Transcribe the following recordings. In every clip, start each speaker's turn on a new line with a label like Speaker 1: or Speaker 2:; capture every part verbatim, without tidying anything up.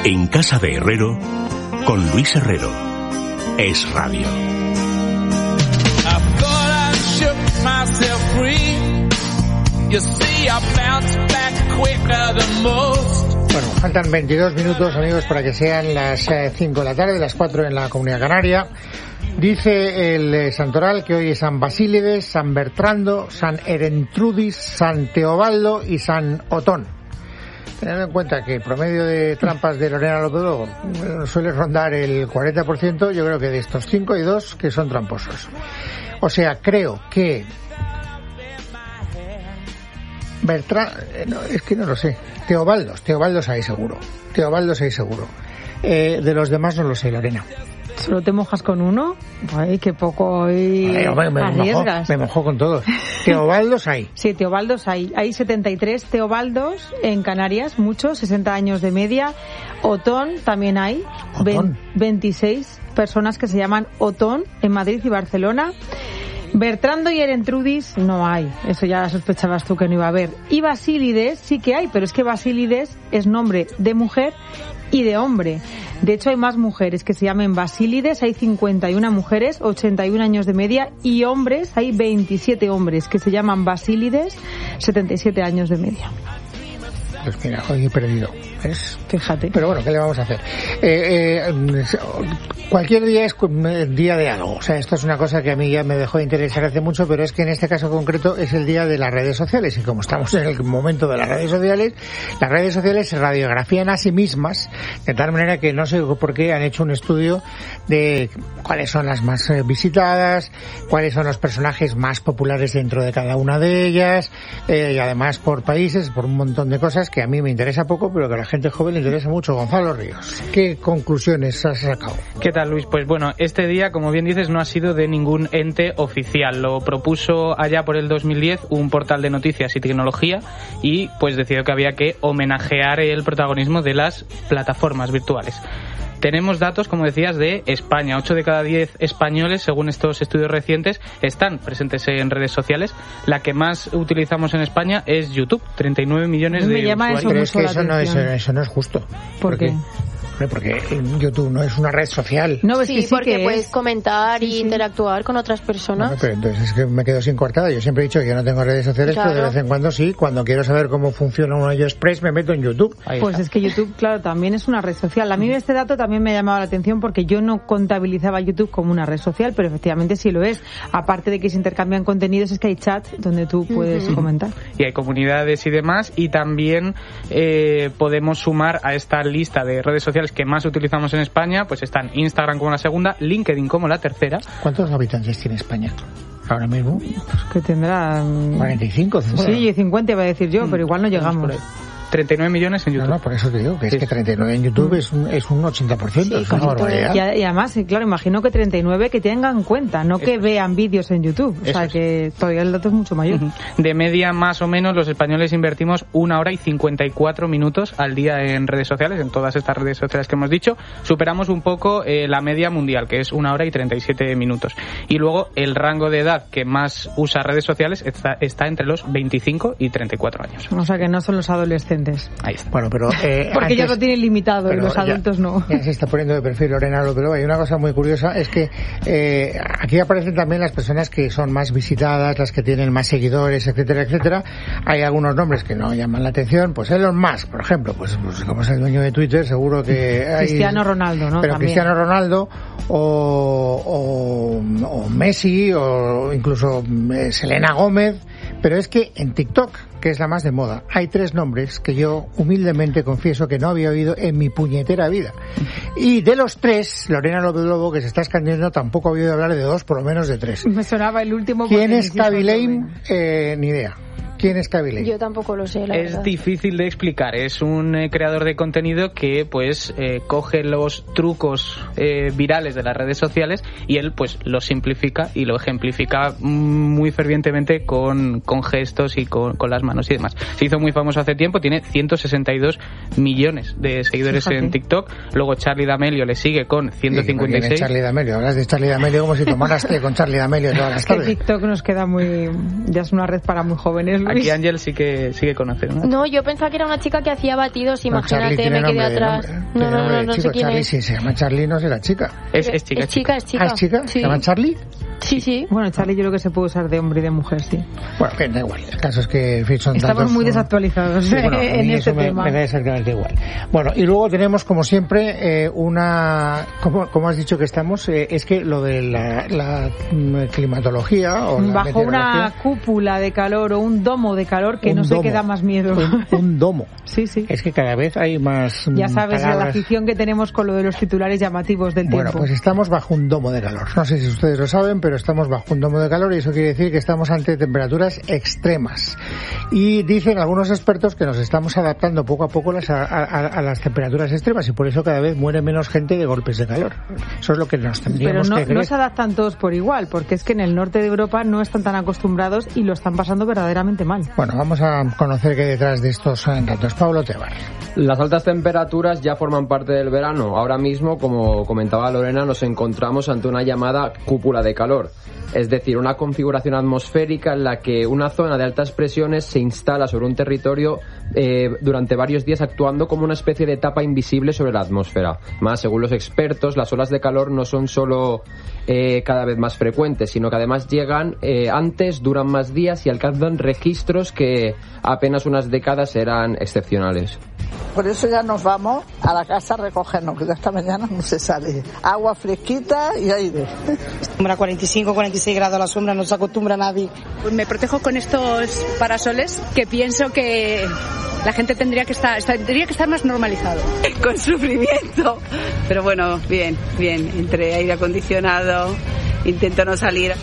Speaker 1: En Casa de Herrero, con Luis Herrero. Es Radio.
Speaker 2: Bueno, faltan veintidós minutos, amigos, para que sean las cinco de la tarde, las cuatro en la Comunidad Canaria. Dice el santoral que hoy es San Basílides, San Bertrando, San Erentrudis, San Teobaldo y San Otón. Teniendo en cuenta que el promedio de trampas de Lorena López Lobo suele rondar el cuarenta por ciento, yo creo que de estos cinco hay dos que son tramposos. O sea, creo que Bertrand, no, es que no lo sé. Teobaldos, Teobaldos hay seguro. Teobaldos hay seguro. Eh, de los demás no lo sé, Lorena.
Speaker 3: ¿Solo te mojas con uno? Ay, qué poco hoy
Speaker 2: Ay, me, me arriesgas. Mojó, me mojó con todos. Teobaldos hay.
Speaker 3: Sí, Teobaldos hay. Hay setenta y tres Teobaldos en Canarias, muchos, sesenta años de media. Otón también hay.
Speaker 2: Otón.
Speaker 3: veintiséis personas que se llaman Otón en Madrid y Barcelona. Bertrando y Erentrudis no hay, eso ya sospechabas tú que no iba a haber. Y Basílides sí que hay, pero es que Basílides es nombre de mujer y de hombre. De hecho hay más mujeres que se llamen Basílides, hay cincuenta y una mujeres, ochenta y un años de media, y hombres, hay veintisiete hombres que se llaman Basílides, setenta y siete años de media.
Speaker 2: Pues mira, hoy he perdido, ¿ves?
Speaker 3: Fíjate.
Speaker 2: Pero bueno, ¿qué le vamos a hacer? Eh, eh, cualquier día es día de algo. O sea, esto es una cosa que a mí ya me dejó de interesar hace mucho, pero es que en este caso concreto es el día de las redes sociales. Y como estamos en el momento de las redes sociales, las redes sociales se radiografían a sí mismas, de tal manera que no sé por qué han hecho un estudio de cuáles son las más visitadas, cuáles son los personajes más populares dentro de cada una de ellas, eh, y además por países, por un montón de cosas que a mí me interesa poco, pero que a la gente joven le interesa mucho. Gonzalo Ríos, ¿qué conclusiones has sacado?
Speaker 4: ¿Qué tal, Luis? Pues bueno, este día, como bien dices, no ha sido de ningún ente oficial. Lo propuso allá por el dos mil diez un portal de noticias y tecnología y pues decidió que había que homenajear el protagonismo de las plataformas virtuales. Tenemos datos, como decías, de España. ocho de cada diez españoles, según estos estudios recientes, están presentes en redes sociales. La que más utilizamos en España es YouTube, treinta y nueve millones de usuarios.
Speaker 2: Pero es que eso no es, eso no es justo.
Speaker 3: ¿Por qué?
Speaker 2: Porque YouTube no es una red social.
Speaker 5: No, es sí, que sí, porque
Speaker 3: que
Speaker 5: puedes
Speaker 3: es.
Speaker 5: comentar
Speaker 3: sí,
Speaker 5: y
Speaker 3: sí.
Speaker 5: interactuar con otras personas.
Speaker 2: Bueno, pero entonces es que me quedo sin coartada. Yo siempre he dicho que yo no tengo redes sociales, claro. Pero de vez en cuando sí. Cuando quiero saber cómo funciona un iOS me meto en YouTube.
Speaker 3: Ahí pues está. Es que YouTube, claro, también es una red social. A mí este dato también me ha llamado la atención porque yo no contabilizaba YouTube como una red social, pero efectivamente sí lo es. Aparte de que se intercambian contenidos, es que hay chat donde tú puedes uh-huh. comentar.
Speaker 4: Y hay comunidades y demás. Y también eh, podemos sumar a esta lista de redes sociales que más utilizamos en España, pues están Instagram como la segunda, LinkedIn como la tercera.
Speaker 2: ¿Cuántos habitantes tiene España ahora mismo?
Speaker 3: Pues que tendrá
Speaker 2: cuarenta y cinco, cincuenta.
Speaker 3: Sí, cincuenta iba a decir yo, pero igual no llegamos.
Speaker 4: treinta y nueve millones en YouTube.
Speaker 2: No, no, por eso te digo, que sí. Es que treinta y nueve en YouTube es un, es un ochenta por ciento, sí, es una barbaridad.
Speaker 3: Y, y además, claro, imagino que treinta y nueve que tengan cuenta, no que
Speaker 4: eso
Speaker 3: vean vídeos en YouTube. O sea, es. que todavía el dato es mucho mayor. Uh-huh.
Speaker 4: De media, más o menos, los españoles invertimos una hora y cincuenta y cuatro minutos al día en redes sociales, en todas estas redes sociales que hemos dicho. Superamos un poco eh, la media mundial, que es una hora y treinta y siete minutos. Y luego, el rango de edad que más usa redes sociales está, está entre los veinticinco y treinta y cuatro años.
Speaker 3: O sea, que no son los adolescentes.
Speaker 4: Ahí está.
Speaker 2: Bueno, pero, eh,
Speaker 3: porque
Speaker 2: antes,
Speaker 3: ya lo tienen limitado y los adultos
Speaker 2: ya,
Speaker 3: no.
Speaker 2: Ya se está poniendo de perfil Lorena López Lobo. Hay una cosa muy curiosa, es que eh, aquí aparecen también las personas que son más visitadas, las que tienen más seguidores, etcétera, etcétera. Hay algunos nombres que no llaman la atención, pues Elon Musk, por ejemplo, pues, pues como es el dueño de Twitter, seguro que hay...
Speaker 3: Cristiano Ronaldo, ¿no?
Speaker 2: Pero
Speaker 3: también.
Speaker 2: Cristiano Ronaldo o, o, o Messi o incluso eh, Selena Gómez, pero es que en TikTok, que es la más de moda, hay tres nombres que yo humildemente confieso que no había oído en mi puñetera vida. Y de los tres, Lorena López Lobo, que se está escondiendo, tampoco ha oído hablar de dos, por lo menos de tres.
Speaker 3: Me sonaba el último.
Speaker 2: ¿Quién es Kaby Lame? Eh, ni idea. ¿Quién es Kaby Lame?
Speaker 5: Yo tampoco lo sé, la
Speaker 4: Es
Speaker 5: verdad.
Speaker 4: difícil de explicar. Es un eh, creador de contenido que pues eh, coge los trucos eh, virales de las redes sociales y él pues los simplifica y lo ejemplifica muy fervientemente con, con gestos y con, con las manos y demás. Se hizo muy famoso hace tiempo, tiene ciento sesenta y dos millones de seguidores Fíjate. en TikTok. Luego Charli D'Amelio le sigue con ciento cincuenta y seis.
Speaker 2: Sí, Charli D'Amelio, hablas de Charli D'Amelio como si tomaras té con Charli D'Amelio todas las tardes.
Speaker 3: Es que TikTok nos queda muy... ya es una red para muy jóvenes. Luis.
Speaker 4: Aquí Ángel sí que, sí que conoce, ¿no?
Speaker 5: No, yo pensaba que era una chica que hacía batidos,
Speaker 2: No, Charlie
Speaker 5: imagínate,
Speaker 2: tiene
Speaker 5: me quedé
Speaker 2: nombre de
Speaker 5: atrás.
Speaker 2: nombre,
Speaker 5: No,
Speaker 2: tiene
Speaker 5: no,
Speaker 2: nombre
Speaker 5: no,
Speaker 2: de
Speaker 5: no sé
Speaker 2: chico.
Speaker 5: quién
Speaker 2: Charlie,
Speaker 5: es.
Speaker 2: si se llama Charlie, no será chica.
Speaker 4: Es, es chica,
Speaker 5: es chica, es chica.
Speaker 2: ¿Ah, es chica?
Speaker 5: Sí.
Speaker 2: ¿Se llama Charlie?
Speaker 5: Sí, sí.
Speaker 3: Bueno, Charlie yo creo que se puede usar de hombre y de mujer, sí.
Speaker 2: Bueno, bien, da igual. El caso es que en fin, son
Speaker 3: Estamos
Speaker 2: tantos,
Speaker 3: muy
Speaker 2: son-
Speaker 3: desactualizados
Speaker 2: Sí, bueno, a
Speaker 3: en
Speaker 2: mí
Speaker 3: este
Speaker 2: eso me,
Speaker 3: tema.
Speaker 2: me da exactamente igual. Bueno, y luego tenemos, como siempre, eh, una... ¿Cómo, cómo has dicho que estamos? Eh, es que lo de la, la mm, climatología o la
Speaker 3: Bajo una
Speaker 2: meteorología,
Speaker 3: cúpula de calor o un domo de calor que
Speaker 2: un
Speaker 3: no sé
Speaker 2: domo,
Speaker 3: qué da más miedo.
Speaker 2: Un, un domo.
Speaker 3: Sí, sí.
Speaker 2: Es que cada vez hay más
Speaker 3: Ya
Speaker 2: mm,
Speaker 3: sabes la
Speaker 2: palabras.
Speaker 3: afición que tenemos con lo de los titulares llamativos del
Speaker 2: Bueno,
Speaker 3: tiempo.
Speaker 2: pues estamos bajo un domo de calor. No sé si ustedes lo saben, pero estamos bajo un domo de calor y eso quiere decir que estamos ante temperaturas extremas. Y dicen algunos expertos que nos estamos adaptando poco a poco las- a, a- a las temperaturas extremas y por eso cada vez muere menos gente de golpes de calor. Eso es lo que nos
Speaker 3: Pero
Speaker 2: tendríamos
Speaker 3: no,
Speaker 2: que creer.
Speaker 3: no se adaptan todos por igual, porque es que en el norte de Europa no están tan acostumbrados y lo están pasando verdaderamente mal.
Speaker 2: Bueno, vamos a conocer qué hay detrás de estos eh, datos. Pablo Tebar.
Speaker 6: Las altas temperaturas ya forman parte del verano. Ahora mismo, como comentaba Lorena, nos encontramos ante una llamada cúpula de calor. Es decir, una configuración atmosférica en la que una zona de altas presiones se instala sobre un territorio eh, durante varios días actuando como una especie de tapa invisible sobre la atmósfera. Más, según los expertos, las olas de calor no son solo eh, cada vez más frecuentes, sino que además llegan eh, antes, duran más días y alcanzan registros que apenas unas décadas eran excepcionales.
Speaker 7: Por eso ya nos vamos a la casa a recogernos, que ya esta mañana no se sale. Agua fresquita y aire.
Speaker 8: A cuarenta y cinco, cuarenta y seis grados a la sombra no se acostumbra nadie.
Speaker 9: Pues me protejo con estos parasoles que pienso que la gente tendría que estar, tendría que estar más normalizado.
Speaker 10: Con sufrimiento, pero bueno, bien, bien, entre aire acondicionado, intento no salir.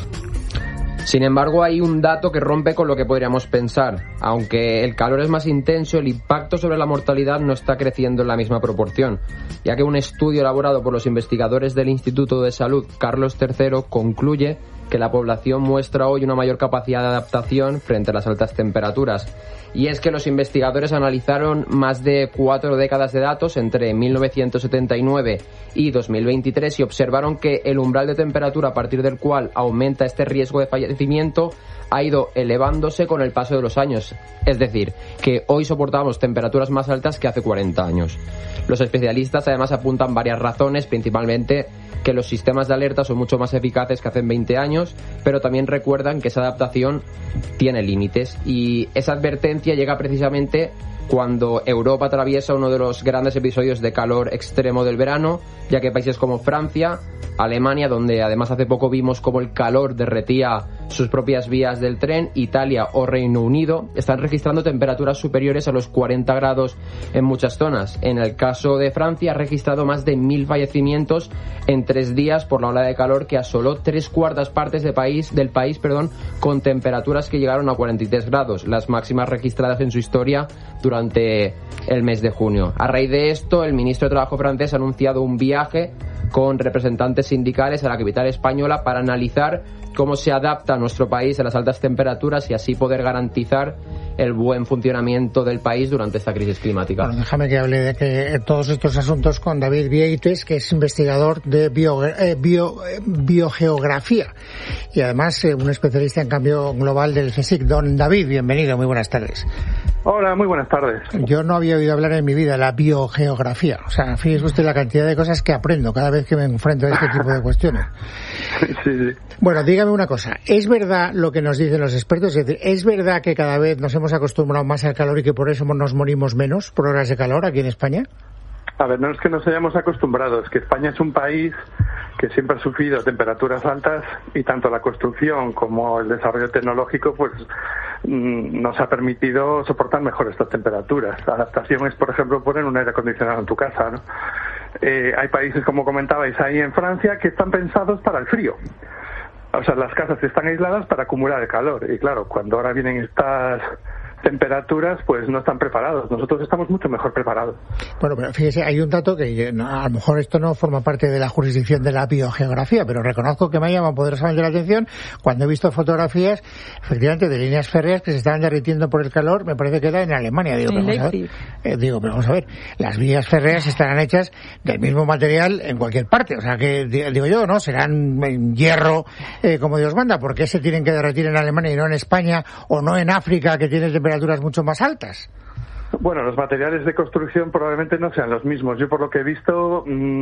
Speaker 6: Sin embargo, hay un dato que rompe con lo que podríamos pensar. Aunque el calor es más intenso, el impacto sobre la mortalidad no está creciendo en la misma proporción, ya que un estudio elaborado por los investigadores del Instituto de Salud Carlos tercero concluye que la población muestra hoy una mayor capacidad de adaptación frente a las altas temperaturas. Y es que los investigadores analizaron más de cuatro décadas de datos entre mil novecientos setenta y nueve y dos mil veintitrés y observaron que el umbral de temperatura a partir del cual aumenta este riesgo de fallecimiento ha ido elevándose con el paso de los años. Es decir, que hoy soportamos temperaturas más altas que hace cuarenta años. Los especialistas además apuntan varias razones, principalmente que los sistemas de alerta son mucho más eficaces que hace veinte años, pero también recuerdan que esa adaptación tiene límites y esa advertencia llega precisamente cuando Europa atraviesa uno de los grandes episodios de calor extremo del verano, ya que países como Francia, Alemania, donde además hace poco vimos cómo el calor derretía sus propias vías del tren, Italia o Reino Unido, están registrando temperaturas superiores a los cuarenta grados en muchas zonas. En el caso de Francia ha registrado más de mil fallecimientos en tres días por la ola de calor que asoló tres cuartas partes de país, del país perdón, con temperaturas que llegaron a cuarenta y tres grados, las máximas registradas en su historia durante el mes de junio. A raíz de esto, el ministro de Trabajo francés ha anunciado un viaje con representantes sindicales a la capital española para analizar cómo se adapta nuestro país a las altas temperaturas y así poder garantizar el buen funcionamiento del país durante esta crisis climática.
Speaker 2: Bueno, déjame que hable de que todos estos asuntos con David Vieites, que es investigador de bio, eh, bio, eh, biogeografía y además eh, un especialista en cambio global del CSIC. Don David, bienvenido, muy buenas tardes.
Speaker 11: Hola, muy buenas tardes.
Speaker 2: Yo no había oído hablar en mi vida de la biogeografía. O sea, fíjese usted la cantidad de cosas que aprendo cada vez que me enfrento a este tipo de cuestiones.
Speaker 11: Sí, sí.
Speaker 2: Bueno, dígame una cosa. ¿Es verdad lo que nos dicen los expertos? Es decir, ¿es verdad que cada vez nos hemos acostumbrado más al calor y que por eso nos morimos menos por horas de calor aquí en España?
Speaker 11: A ver, no es que nos hayamos acostumbrado, es que España es un país que siempre ha sufrido temperaturas altas y tanto la construcción como el desarrollo tecnológico pues nos ha permitido soportar mejor estas temperaturas. La adaptación es, por ejemplo, poner un aire acondicionado en tu casa, ¿no? Eh, hay países, como comentabais ahí en Francia, que están pensados para el frío. O sea, las casas están aisladas para acumular el calor. Y claro, cuando ahora vienen estas temperaturas pues no están preparados. Nosotros estamos mucho mejor preparados.
Speaker 2: Bueno, pero fíjese, hay un dato que a lo mejor esto no forma parte de la jurisdicción de la biogeografía, pero reconozco que me ha llamado poderosamente la atención cuando he visto fotografías, efectivamente, de líneas férreas que se estaban derritiendo por el calor. Me parece que era en Alemania. Digo, pero vamos a ver, eh, digo, pero vamos a ver, las vías férreas estarán hechas del mismo material en cualquier parte. O sea que, digo yo, ¿no? Serán en hierro, eh, como Dios manda. ¿Por qué se tienen que derretir en Alemania y no en España o no en África, que tiene temperaturas mucho más altas?
Speaker 11: Bueno, los materiales de construcción probablemente no sean los mismos. Yo por lo que he visto,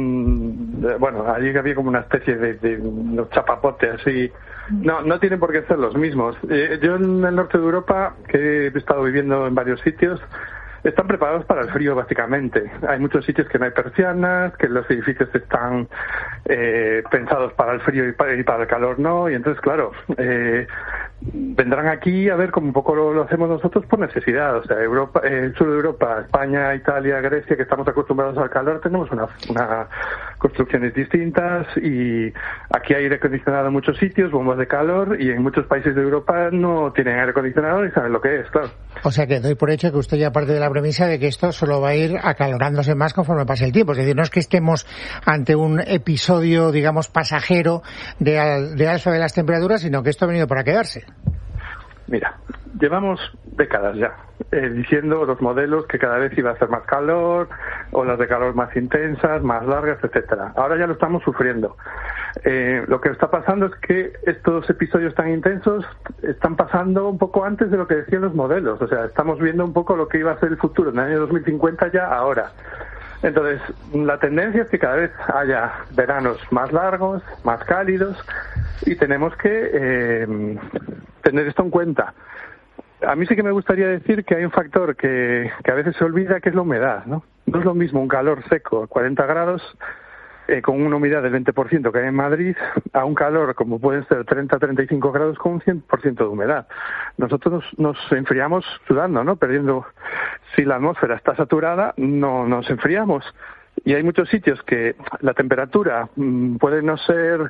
Speaker 11: mmm, bueno, allí había como una especie de, de unos chapapotes así. No, no tienen por qué ser los mismos. Eh, yo en el norte de Europa, que he estado viviendo en varios sitios, están preparados para el frío, básicamente. Hay muchos sitios que no hay persianas, que los edificios están eh, pensados para el frío y para, y para el calor no, y entonces, claro, eh, vendrán aquí a ver cómo un poco lo, lo hacemos nosotros por necesidad. O sea, Europa, eh, sur de Europa, España, Italia, Grecia, que estamos acostumbrados al calor, tenemos una, una construcciones distintas, y aquí hay aire acondicionado en muchos sitios, bombas de calor, y en muchos países de Europa no tienen aire acondicionado y saben lo que es, claro.
Speaker 2: O sea que doy por hecho que usted ya parte de la premisa de que esto solo va a ir acalorándose más conforme pase el tiempo. Es decir, no es que estemos ante un episodio, digamos, pasajero de, al, de alza de las temperaturas, sino que esto ha venido para quedarse.
Speaker 11: Mira, llevamos décadas ya eh, diciendo los modelos que cada vez iba a hacer más calor, olas de calor más intensas, más largas, etcétera. Ahora ya lo estamos sufriendo. Eh, lo que está pasando es que estos episodios tan intensos están pasando un poco antes de lo que decían los modelos. O sea, estamos viendo un poco lo que iba a ser el futuro en el año dos mil cincuenta ya ahora. Entonces, la tendencia es que cada vez haya veranos más largos, más cálidos, y tenemos que eh, tener esto en cuenta. A mí sí que me gustaría decir que hay un factor que, que a veces se olvida, que es la humedad, ¿no? No es lo mismo un calor seco, cuarenta grados, eh, con una humedad del veinte por ciento que hay en Madrid, a un calor como pueden ser treinta a treinta y cinco grados con un cien por ciento de humedad. Nosotros nos, nos enfriamos sudando, ¿no? Perdiendo, si la atmósfera está saturada, no nos enfriamos. Y hay muchos sitios que la temperatura mmm, puede no ser